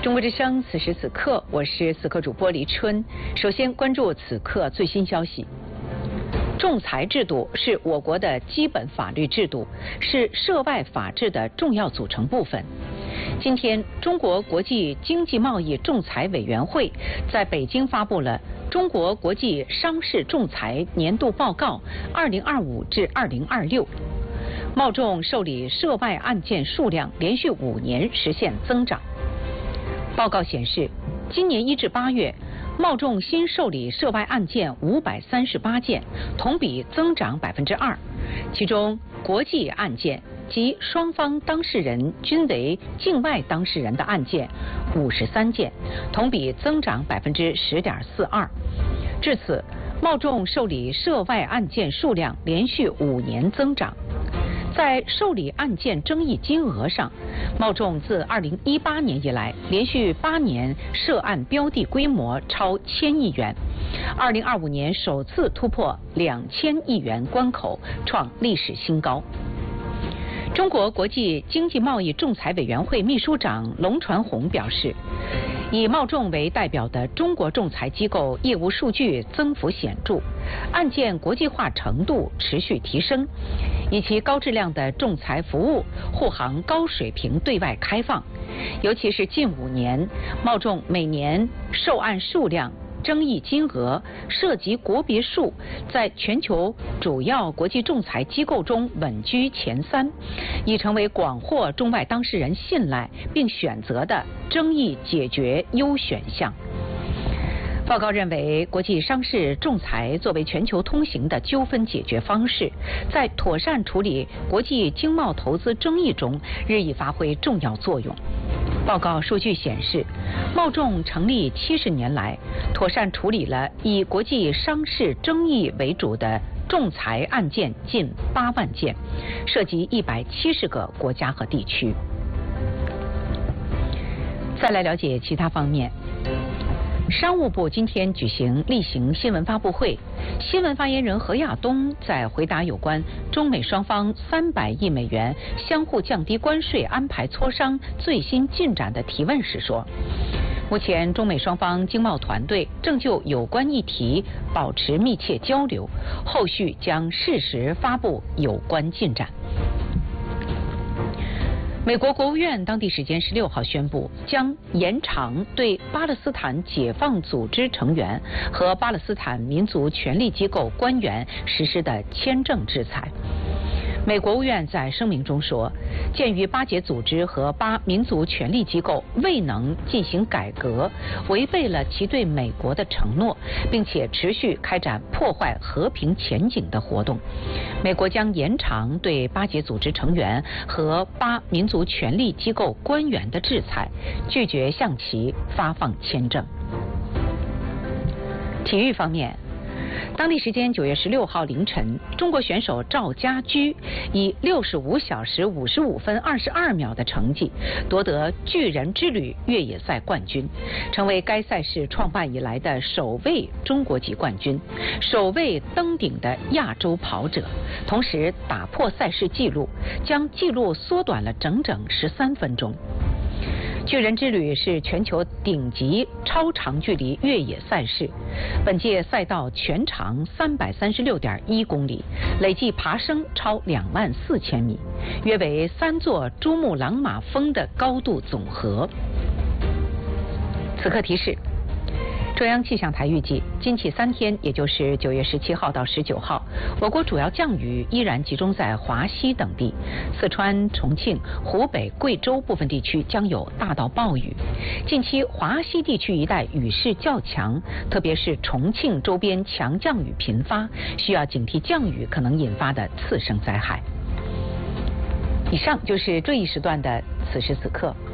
中国之声，此时此刻，我是此刻主播黎春。首先关注此刻最新消息。仲裁制度是我国的基本法律制度，是涉外法治的重要组成部分。今天，中国国际经济贸易仲裁委员会在北京发布了《中国国际商事仲裁年度报告 （2025 至2026）》。贸仲受理涉外案件数量连续5年实现增长。报告显示，今年1至8月，贸仲新受理涉外案件538件，同比增长2%。其中，国际案件及双方当事人均为境外当事人的案件53件，同比增长10.42%。至此，贸仲受理涉外案件数量连续5年增长。在受理案件争议金额上，贸仲自2018年以来，连续8年涉案标的规模超1000亿元，2025年首次突破2000亿元关口，创历史新高。中国国际经济贸易仲裁委员会秘书长龙传宏表示，以贸仲为代表的中国仲裁机构业务数据增幅显著，案件国际化程度持续提升，以其高质量的仲裁服务护航高水平对外开放。尤其是近5年，贸仲每年受案数量、争议金额、涉及国别数，在全球主要国际仲裁机构中稳居前3，已成为广获中外当事人信赖并选择的争议解决优选项。报告认为，国际商事仲裁作为全球通行的纠纷解决方式，在妥善处理国际经贸投资争议中日益发挥重要作用。报告数据显示，贸仲成立70年来，妥善处理了以国际商事争议为主的仲裁案件近8万件，涉及170个国家和地区。再来了解其他方面。商务部今天举行例行新闻发布会，新闻发言人何亚东在回答有关中美双方300亿美元相互降低关税安排磋商最新进展的提问时说，目前中美双方经贸团队正就有关议题保持密切交流，后续将适时发布有关进展。美国国务院当地时间16号宣布，将延长对巴勒斯坦解放组织成员和巴勒斯坦民族权力机构官员实施的签证制裁。美国务院在声明中说，鉴于巴解组织和巴民族权力机构未能进行改革，违背了其对美国的承诺，并且持续开展破坏和平前景的活动，美国将延长对巴解组织成员和巴民族权力机构官员的制裁，拒绝向其发放签证。体育方面，当地时间9月16号凌晨，中国选手赵家驹以65小时55分22秒的成绩夺得巨人之旅越野赛冠军，成为该赛事创办以来的首位中国籍冠军，首位登顶的亚洲跑者，同时打破赛事纪录，将纪录缩短了整整13分钟。巨人之旅是全球顶级超长距离越野赛事，本届赛道全长336.1公里，累计爬升超24000米，约为3座珠穆朗玛峰的高度总和。此刻提示，中央气象台预计，今起3天，也就是9月17号到19号，我国主要降雨依然集中在华西等地，四川、重庆、湖北、贵州部分地区将有大到暴雨。近期华西地区一带雨势较强，特别是重庆周边强降雨频发，需要警惕降雨可能引发的次生灾害。以上就是这一时段的此时此刻。